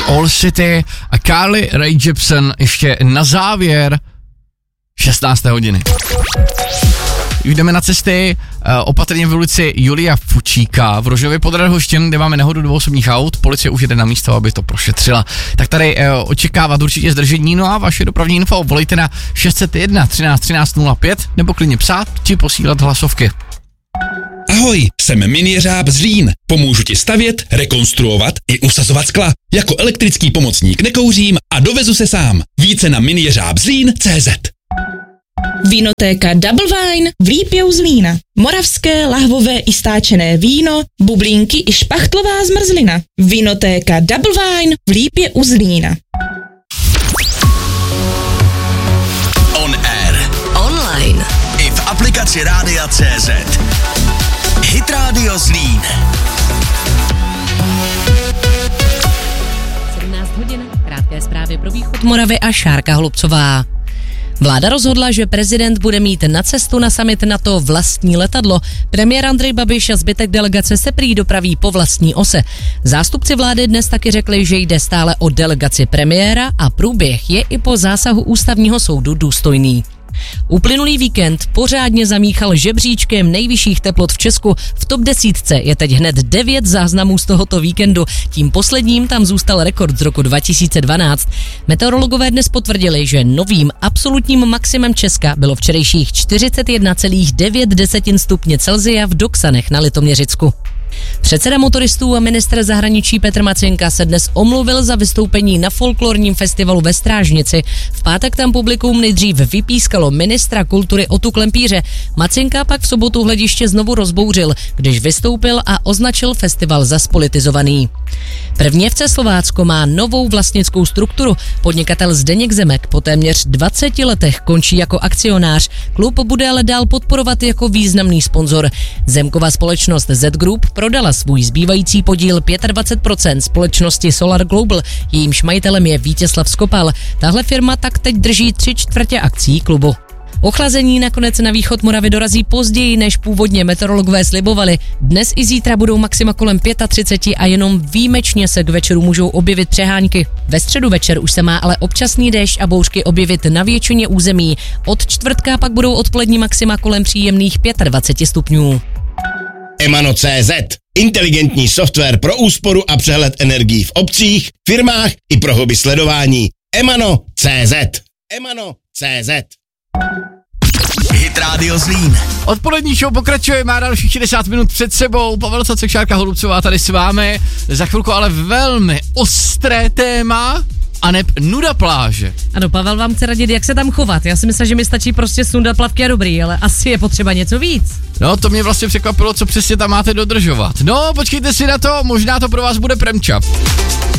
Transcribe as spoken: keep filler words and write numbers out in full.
All City a Carly Rae Jepsen ještě na závěr šestnácté hodiny. Jdeme na cesty, opatrně v ulici Julia Fučíka v Rožnově pod Radhoštěm, kde máme nehodu dvou osobních aut, policie už jede na místo, aby to prošetřila. Tak tady očekávat určitě zdržení, no a vaše dopravní info volejte na šest set jedna třináct třináct nula pět nebo klidně psát či posílat hlasovky. Ahoj, jsem Minijeřáb Zlín. Pomůžu ti stavět, rekonstruovat i usazovat skla. Jako elektrický pomocník nekouřím a dovezu se sám. Více na minijeřábzlín tečka cé zet. Vínotéka Double Wine v Lípě u Zlína. Moravské, lahvové i stáčené víno, bublínky i špachtlová zmrzlina. Vínotéka Double Wine v Lípě u Zlína. On air. Online. I v aplikaci Rádia tečka cé zet. Hit Radio Zlín. sedmnáct hodin, krátké zprávy pro východ Moravy a Šárka Holubcová. Vláda rozhodla, že prezident bude mít na cestu na summit NATO vlastní letadlo. Premiér Andrej Babiš a zbytek delegace se prý dopraví po vlastní ose. Zástupci vlády dnes taky řekli, že jde stále o delegaci premiéra a průběh je i po zásahu ústavního soudu důstojný. Uplynulý víkend pořádně zamíchal žebříčkem nejvyšších teplot v Česku. V top desítce je teď hned devět záznamů z tohoto víkendu. Tím posledním tam zůstal rekord z roku dva tisíce dvanáct. Meteorologové dnes potvrdili, že novým absolutním maximem Česka bylo včerejších čtyřicet jedna celá devět stupně Celsia v Doksanech na Litoměřicku. Předseda motoristů a ministr zahraničí Petr Macinka se dnes omluvil za vystoupení na folklorním festivalu ve Strážnici. V pátek tam publikum nejdřív vypískalo ministra kultury Otu Klempíře. Macinka pak v sobotu hlediště znovu rozbouřil, když vystoupil a označil festival za spolitizovaný. Prvněvce Slovácko má novou vlastnickou strukturu. Podnikatel Zdeněk Zemek po téměř dvaceti letech končí jako akcionář. Klub bude ale dál podporovat jako významný sponzor. Zemkova společnost Z Group prodala svůj zbývající podíl dvacet pět procent společnosti Solar Global, jejímž majitelem je Vítězslav Skopal. Tahle firma tak teď drží tři čtvrtě akcií klubu. Ochlazení nakonec na východ Moravy dorazí později, než původně meteorologové slibovali. Dnes i zítra budou maxima kolem třicet pět a jenom výjimečně se k večeru můžou objevit přehánky. Ve středu večer už se má ale občasný déšť a bouřky objevit na většině území. Od čtvrtka pak budou odpolední maxima kolem příjemných dvacet pět stupňů. Emano tečka cé zet. Inteligentní software pro úsporu a přehled energií v obcích, firmách i pro hobby sledování. Emano tečka cé zet. Emano tečka cé zet. Hit Radio Zlín. Odpolední show pokračuje, má dalších šedesát minut před sebou. Pavel Cacek, Šárka Holubcová tady s vámi. Za chvilku ale velmi ostré téma. A neb nuda pláže. Ano, Pavel vám chce radit, jak se tam chovat. Já si myslím, že mi stačí prostě sundat plavky a dobrý, ale asi je potřeba něco víc. No, to mě vlastně překvapilo, co přesně tam máte dodržovat. No, počkejte si na to, možná to pro vás bude premča.